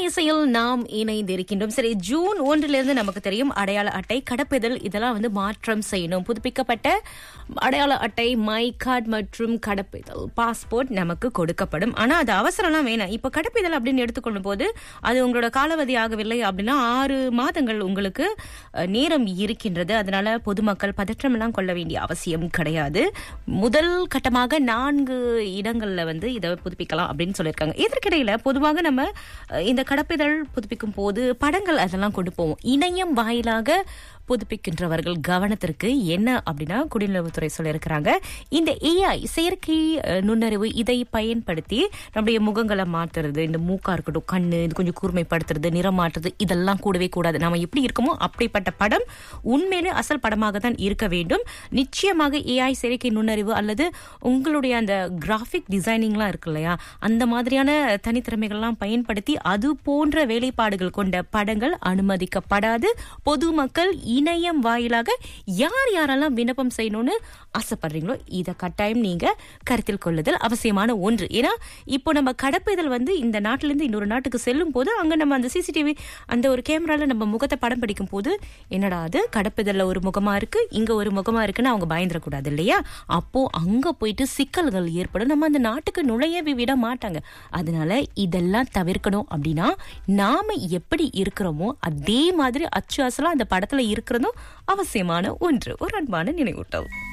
இசையில் நாம் இணைந்திருக்கின்றோம். சரி, ஜூன் 1 நமக்கு தெரியும் அடையாள அட்டை, கடப்பிதழ் இதெல்லாம் மாற்றம் செய்யணும். புதுப்பிக்கப்பட்ட அடையாள அட்டை, மை கார்டு மற்றும் கடப்பிதழ், பாஸ்போர்ட் நமக்கு கொடுக்கப்படும். ஆனா அது அவசரம்லாம் வேணாம். இப்ப கடப்பிதழ் அப்படின்னு எடுத்துக்கொள்ளும் போது அது உங்களோட காலாவதி ஆகவில்லை அப்படின்னா 6 மாதங்கள் உங்களுக்கு நேரம் இருக்கின்றது. அதனால பொதுமக்கள் பதற்றம் எல்லாம் கொள்ள வேண்டிய அவசியம் கிடையாது. முதல் கட்டமாக 4 இடங்கள்ல இதை புதுப்பிக்கலாம் அப்படின்னு சொல்லியிருக்காங்க. இதற்கிடையில பொதுவாக நம்ம இந்த கடப்பிதழ் புதுப்பிக்கும் போது படங்கள் அதெல்லாம் கொண்டு போவோம். இணையம் வாயிலாக புதுப்பிக்கின்றவர்கள் கவனத்திற்கு என்ன அப்படின்னா, குடிநலவுத்துறை சொல்லியிருக்கிறாங்க, இந்த ஏஐ செயற்கை நுண்ணறிவு இதை பயன்படுத்தி நம்முடைய முகங்களை மாத்துறது, இந்த மூக்கா இருக்கட்டும், கண்ணு இது கொஞ்சம் கூர்மைப்படுத்துறது, நிறம் மாற்றுறது, இதெல்லாம் கூடவே கூடாது. நாம எப்படி இருக்கோமோ அப்படிப்பட்ட படம் உண்மையிலே அசல் படமாக தான் இருக்க வேண்டும். நிச்சயமாக ஏஐ செயற்கை நுண்ணறிவு அல்லது உங்களுடைய அந்த கிராஃபிக் டிசைனிங்லாம் இருக்கு இல்லையா, அந்த மாதிரியான தனித்திறமைகள்லாம் பயன்படுத்தி அது போன்ற வேலைப்பாடுகள் கொண்ட படங்கள் அனுமதிக்கப்படாது. பொதுமக்கள் இணையம் வாயிலாக யார் யாரெல்லாம் விண்ணப்பம் செய்யணும்னு ஆசைப்படுறீங்களோ இதை கட்டாயம் நீங்க கருத்தில் கொள்ளுதல் அவசியமான ஒன்று. ஏன்னா இப்போ நம்ம கடப்பிதழ் இந்த நாட்டிலிருந்து இன்னொரு நாட்டுக்கு செல்லும் போது அங்க நம்ம அந்த சிசிடிவி அந்த ஒரு கேமரால நம்ம முகத்தை படம் பிடிக்கும் போது என்னடா அது கடப்பிதழ்ல ஒரு முகமா இருக்கு, இங்க ஒரு முகமா இருக்குன்னு அவங்க பயந்துடக்கூடாது இல்லையா? அப்போ அங்க போயிட்டு சிக்கல்கள் ஏற்படும். நம்ம அந்த நாட்டுக்கு நுழையவே விட மாட்டாங்க. அதனால இதெல்லாம் தவிர்க்கணும் அப்படின்னா நாம எப்படி இருக்கிறோமோ அதே மாதிரி அச்சு அசலா அந்த படத்துல இருக்கிறதும் அவசியமான ஒன்று. ஒரு அன்பான நினைவூட்டல்.